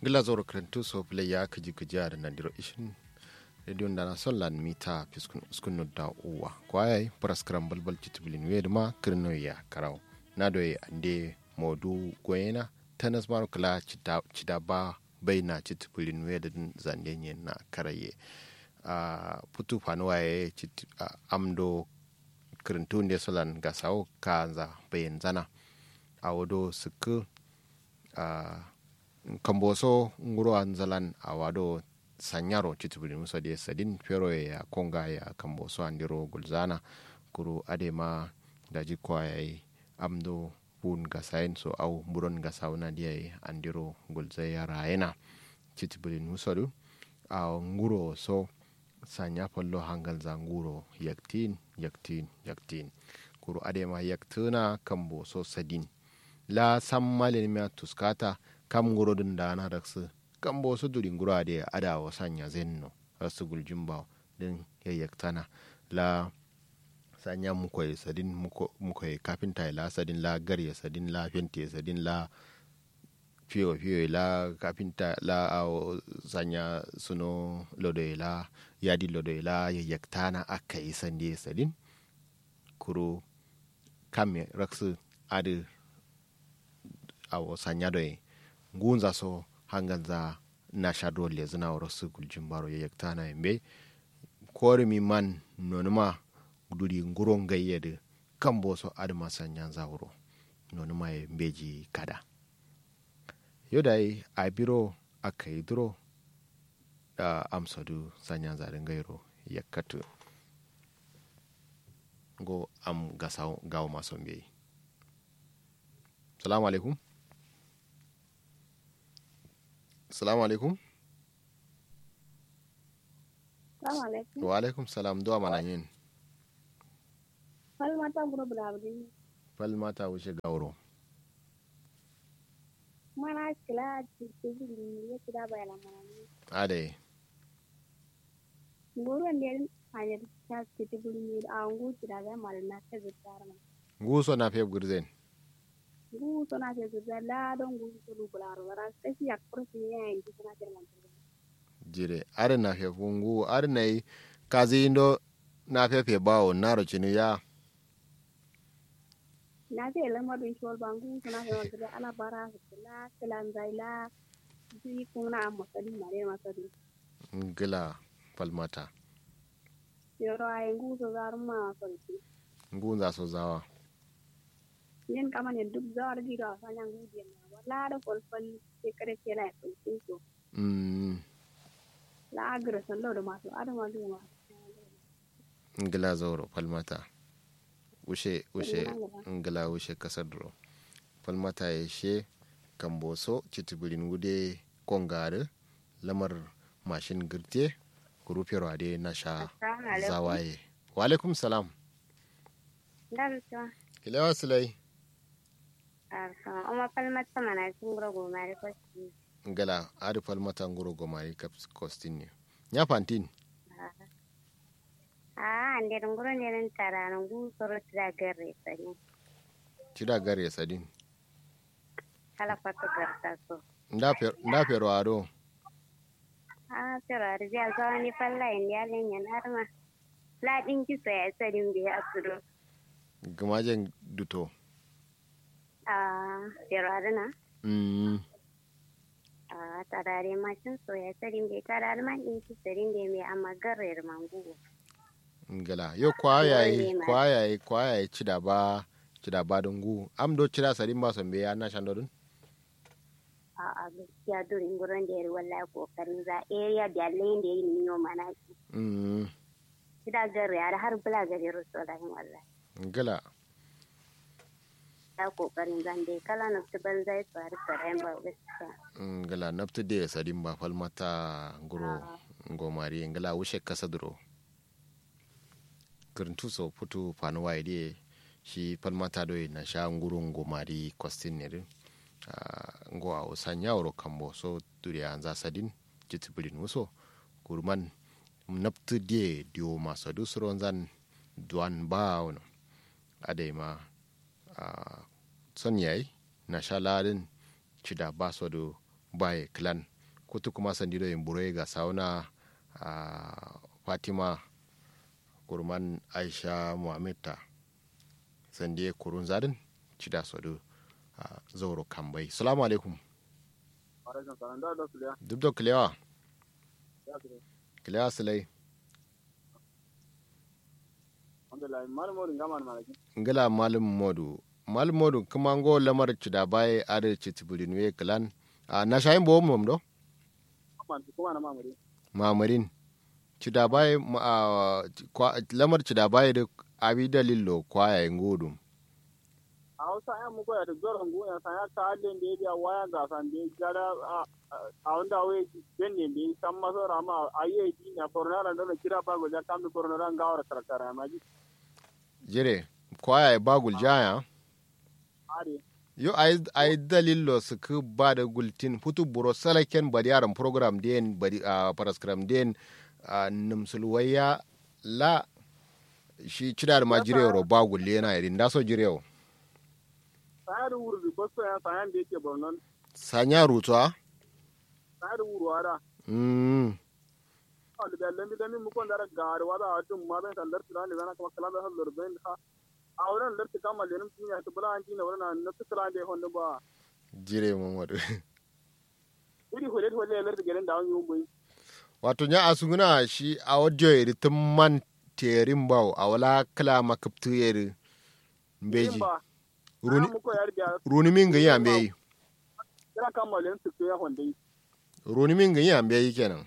Glazoro krentu so play ya kaji kujara na diro ishin radio ndana sonlan mita piskun da uwa kwai praskram balbal titbilin wedma kirno ya karau nadoye ande modu goyena tanas maro kala chida ba baina titbilin wedin zandenye na karaye putu fanwaye amdo krentu nde solan gasau kanza bayin zana awodo suku kamboso nguro anzalan awado sanyaro chitubuli muso de sadin pero ya konga ya kamboso andiro gulzana kuru adema daji kwaye amdo bun gasain so au buron gasauna dia andiro gulzaya raena chitubuli muso du aw nguro so sanya pollo hangal za nguro yaktin kuru adema yaktuna kamboso sadin la sammalin ma tuskata kam nguro dun dana raksu kam bo su duri nguro ade ada wa sanya zenno rasu guljumba din yayaktana la sanya mukoy sadin mukoy kafinta la sadin la garya sadin la fente sadin la fiyo la kafinta la sanya suno lodoy la yadi lodoy la yayaktana akai sande sadin kuro kame raksu ade awo sanya doy ngunza so hanganza na shadro le zina warasu guljimbaro ya yaktana yambe kore mi man nonuma duri nguron gayyade kambo so adama sanya zawro nonuma ya mbeji kada yodai abiro akai duro amsadu sanya zarin gairo yakatu go am gasaw gawo maso mbe assalamu alaikum. Assalamu alaikum. Assalamu alaikum. Wa alaikum salam. Duwa mana yin. Falmata guro bulabudi. Falmata wuce gauro. Mana kila tibili ya kida bayana mana. Ade. Guro ndel hanyar ta tibili ni a ngu kida ga malna ta zuttara. Nguso na feb gurzen. Ngu so na fe zalla don ngu so lu bularo wara sai ya kurfi ya yi na firman. Jire are na feb ngu are nai kazi indo na fefe bawo naro chinu ya. Na fe lamadu shol bangu so na fe wanda ala bara la kalan zaila ji kuna amma sadi mare masadi. Ngila falmata. Yoro ay ngu so zarma sadi. Ngu za so zawa. Nen kama ne duk zawar gida a sanyan gudiyar na wala da kwalfal sai kare ke na kwalfin so. La agra sallo da masu adama da masu. Ngila zauro falmata. Ushe ngila ushe kasadro. Falmata ya she kamboso chitibirin wude kongare lamar mashin girte kurufiyar wade na sha zawaye. Wa alaikum salam. Daruswa. Kilewa silai. Oma falmata mana nguro gomari kosti. Ngala adi falmata nguro gomari kosti ne. Nya fantin. Ande nguro ne tara ngu soro tira garre sadin. Tira garre sadin. Kala fato garta so. Nda pero ado. Pero arji azawani falla india lenyan harma. La dinki so ya sadin bi asuro. Gamajen duto. Pero adana. Tarare mashin so ya sarin bai tarar man in ki sarin da mai amma garar mangu. Ngala yo kwayaye cida ba dungu amdo cida sarin ba son be na shandodun. Gaskiya durin gurin da yari wallahi kokarin za area da lane da yi niyo mana ki. Cida garar har bula garar so da wallahi. Ngala ya kokarin zande kala nafti banzai tsari tsarayen ba gaskiya ngala nafti de sadin ba falmata nguro ngomari ngala wushe kasadro kuruntu so putu fanuwa ide shi falmata do na sha nguro ngomari kwastin ne ngo a sanya wuro kambo so duriya anza sadin jitibulin muso kurman nafti de dio maso dusron zan duan ba wono adema son yayi na shaladin cida baso do baye clan kutu kuma sandido yin bure ga sauna Fatima kurman Aisha Muhammad ta sandiye kurun zadin cida sodo zauro kambai. Salamu alaikum. Duk da kilewa silai ngila malam modu kuma ngo lamar cida baye adar citibirin we klan na shayin bo mom do mamarin cida baye lamar cida baye da abi dalillo kwaya ngudum a hausa yan muku ya tsoron goya san ya ka halin da ya waya ga san da gara a wanda wai den ne bi san maso rama ayi ji na korona da kira ba go ja kam da korona ga wara karkara ma ji jire kwaya bagul jaya are yo ay dalillo su ku ba da gultin futu buro salaken bari yaran program den bari paraskram den numsulwaya la shi cidar ma jirewro bagul lena irin da so jirewo sayar wuru ba so ya sayan da yake bornon sanya rutuwa sayar wuru ara da lambi da mu kon da gar wada atum ma ben sandar tulan da kana kala da halor ben ha auren da ta kama lenin tinya to bula anti na wannan na tulan da hon ba jire mun wadu iri hole lar da garin da an yi mun wato nya asunguna shi a wajo iri tun man terin bawo a wala kala makaptu yeri mbeji runi min ganyi ambe yi kira kama lenin tu ya hon dai runi min ganyi ambe yi kenan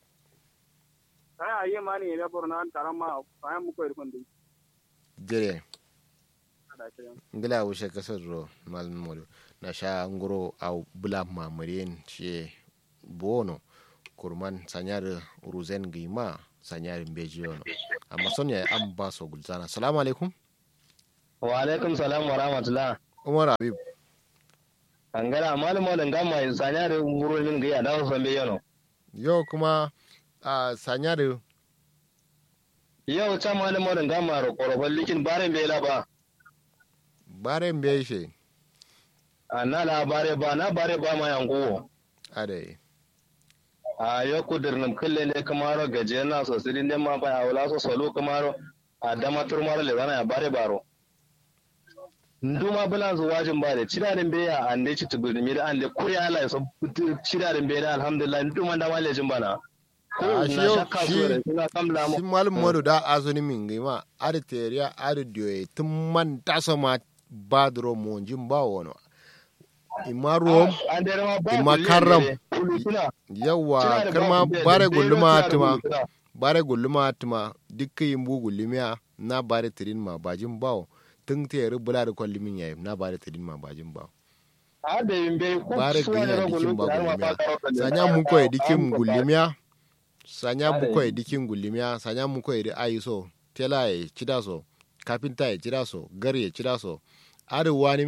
aye mani ne borna tarama ayan muko irkon dai jere ngila wushe kasar ro malin modo na sha ngoro au bula mamarien che bono kurman sanyar ruzen gima sanyar mbeji ono amma sonya an ba so gulzana. Assalamu alaikum. Wa alaikum salam wa rahmatullah. Umar Habib angara malin modo ngama sanyar ruzen gima da so mbe yono yo kuma sanyar yau ta malin modo ngama ro korobal likin bare mbe la ba bare mbe she na la bare ba ma yango ade a yo kudirnum kalle ne kamaro gaje na so sidin ne ma ba wala so solo kamaro a dama turmaro le zana ya bare baro nduma bulan zo wajin bare cidarin beya ande ci tubulmi da ande kuri ala so cidarin beya alhamdulillah nduma da wale jin bana ko na shakka so da suna kamla mu malum modu da azuni min gima ade teriya ade dioye tumman tasoma badro monjin ba wono imarom imakaram yawa karma bare gulluma tuma dukkan yimbu gullumiya na bare tirin ma bajin bawo tun ta yari bula da kwallimin yayi na bare tirin ma bajin bawo bare gunya dikin ba gullumiya sanya mu koyi dikin gullumiya sanya mu koyi da ayiso tela ya cida so kafinta ya cida so gar ya cida so adu wani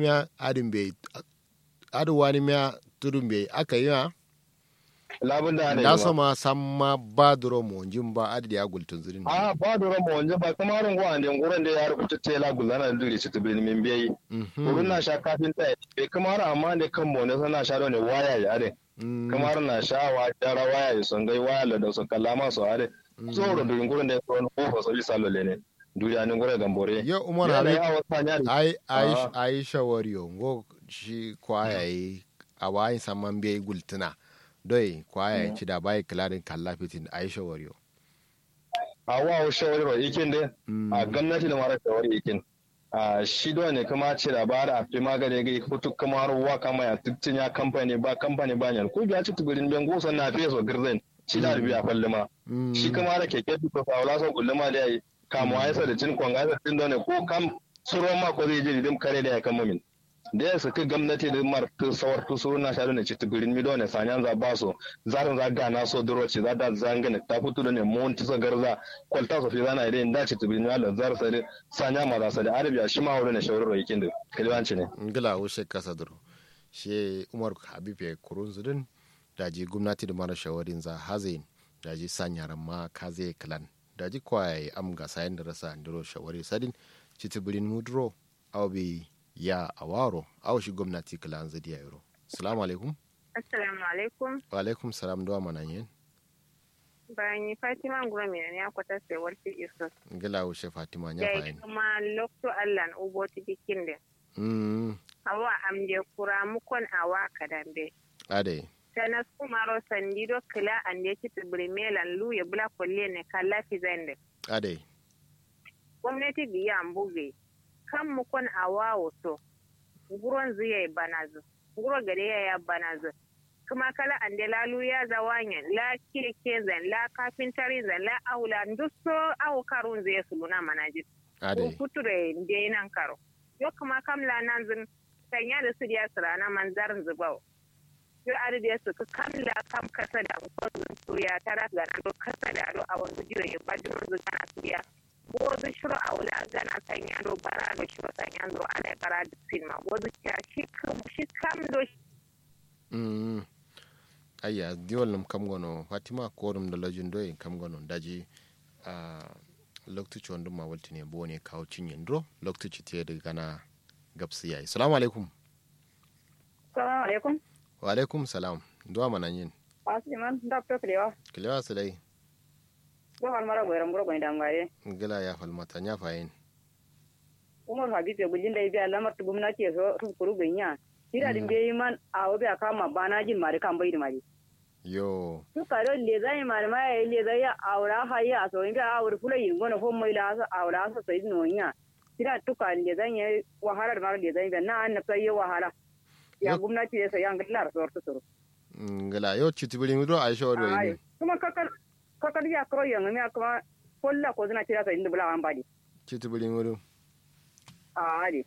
miya tudun bai aka yi ma da sama samma ba duro mo jimba adi ya gultun zirin ba duro mo jimba kuma ran gwa ande nguran da ya rubuta tela gulana da dure ci tubin min bai kurun na sha kafinta bai kuma ran amma ne kan mo ne sana sha ne waya ya ade kuma ran na sha wa jara waya ya son gai waya da su kallama su ade tsoro da nguran da ya so ko fa so salole ne duriya ne nguran gambore yo umar habib ai shawariyo ngo shi kwayaye a wayin saman bai gultuna doi kwayaye ci da bai kilarin kalla fitin a yi shawariyo a wawo shawariyo ikin dai a gwamnati da mara shawari ikin a shi ne kuma ce da ba da afi magani ga hutu kamar wa kama ya tutun ya kamfani ba yan ko biya ci tugurin ben gosa na fiye so girzen shi da biya fallima shi kuma da keke duka fawala so kulluma da yayi kamuwa ya sa da cin kwanga ya cin ne ko kam suro ma ko zai je dim kare da ya kama min da ya saki gwamnati da martu sawar tusuru na shaɗu ne ci tugurin mido ne sanyan za ba so zarin za gana so duro ci za da zangane ta fito da ne monti sa garza kwalta so fi zana idan da ci tugurin ya zar sa da sanya ma za sa da arabiya shi ma wuri ne shawarar yakin da kalwanci ne ngila o she kasa duro she umar habib ya kurun zudin da ji gwamnati da mara shawarin za hazain da ji sanyaran ma kaze klan da ji kwaye am ga sayan da rasa ndiro shawari sadin ci tugurin mudro aw bi ya awaro aw shi gwamnati kala an zadiya yaro. Assalamu alaikum. Assalamu alaikum. Wa alaikum salam duwa mananyen. Bayan yi Fatima Ngura mai ne akwata sai warti iso. Gila wuce Fatima nya Da fayin. kuma lokto Allah ubo ti dikin da. Awa amje kura mukon awa kadambe. Ade. Sana kumaro sandido kila ande ki melan lu ya bula kolle ne kala fi zande. Ade. Gwamnati biya ambuge. Kan mukon awa wato. Nguron ziya banazu. Nguro gare ya banazu. Kuma kala ande lalu ya zawanyan la keke zan la kafintari zan la aula nduso au karun zai suluna manajit. Ade. Kuture nde nan karo. Yo kuma kamla nan zin sanya da su diya sirana manzarin zubau. Yo ari da su ka kamla kam kasa da kwazin suriya tara ga nan kasa da ado a wani jiran ya bajin wanzu kana suriya. Wozu shiro aula gana sanya do bara do shiro sanya do ala bara da sinma. Wozu shi kam do ayya diwal nam kam gono Fatima korum da lajin doyin kam gono daji loktuci wanda ma walti ne bo ne kawo cinyin dro loktuci te da gana gabsi yayi. Assalamu alaikum. Assalamu alaikum. Wa alaikum salam. Duwa mananyin. Asiman doctor Klewa. Klewa sai. Ko halmara goyram goro goy dangaye. Gila ya falmata nya fayin. Umar Habibu gujin da biya lamar tu gwamnati so kuru ganya. Tira din be man a obi aka ma bana jin mari kan bai da mari. Yo. Su karo le zai mari ma le zai ya aura haya so inga aure fula yin gona fo mai la sa aura sa sai no nya. Tira tuka le zai ya wahala da mari le zai na an sai ya wahala. Ya gwamnati ya sai an gillar so to. Ngala yo chitibili mudo aisha wado yi. Kuma kakar ya karo yang me kuma kolla ko zina tira sai inda bula an badi. Chitibili mudo. Ade.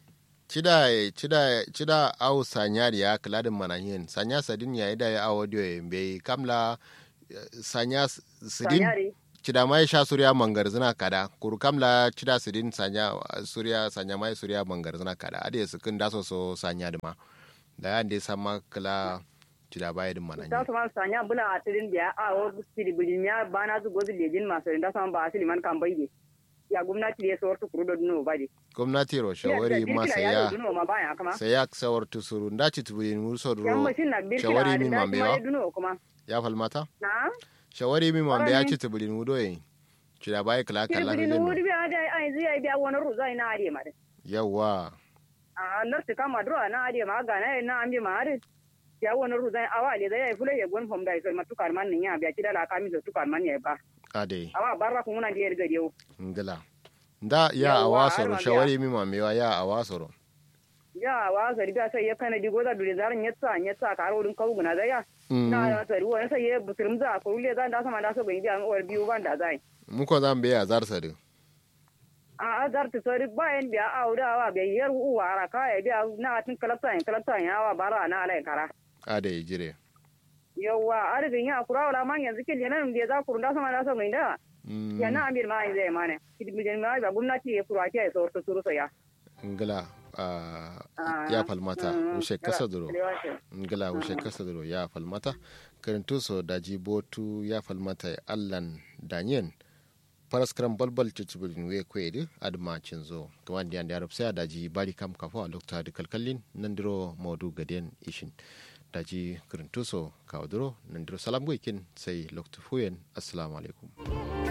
Cida au sanyari ya kladin mananyen sanya sadin ya ida ya audio ya mbe kamla sanya sidin cida mai sha surya mangar zina kada kuru kamla cida sidin sanya mai surya mangar zina kada ade su kin daso so sanya dima da yan dai sama kala cida bai din mananyen ta sama sanya bula atirin da a o sidi bulinya bana zu gozi lejin maso da sama ba asili man kan baide ya gwamnati ya sawartu kuru da duno bade gwamnati ro shawari ma sai ya sawartu suru ndaci tubulin murso duro shawari mi mambewa ya falmata shawari mi mambe ya ci tubulin mudo yin cida bai kala kala ne tubulin mudo ya da ai zai biya wani ruza ina ade mare yawa a larti kama duro na ade ma ga na ambi ma ade ya wani ruza awale da ya fule ya gon fom da sai matukar man ne ya biya cida la kami da tukar man ya ba ade awa barra kun na diyar gari yau ngala nda ya awasoro shawari mi mamewa ya awasoro ya awasoro da sai ya kana digo da dure zaran yatsa karo din kawu guna zaya na sai ruwa sai ya buturum za ko rule zan da sama da so bai da or biyu ban da zai muko zan be azar sare a azar ta sare bayan biya aurawa bai yar uwa ara kai biya na tin kalatan yawa bara na alai kara ade jire yawa arzikin ya kura wala man yanzu kin yana da za ku runda sama da so mai da yana amir ma zai mane kidin ma ba gwamnati ya kura ta so to suru ya ngala ya falmata ushe kasa duro ngala ushe kasa duro ya falmata karantu so daji botu ya falmata allan danyen paraskram balbal tutubin we kwedi adma cinzo kaman diyan da sai daji bari kam kafa lokta da kalkallin nan diro modu gaden ishin daji karantu so kawaduro nan diro salam goikin sai lokta fuyen assalamu alaikum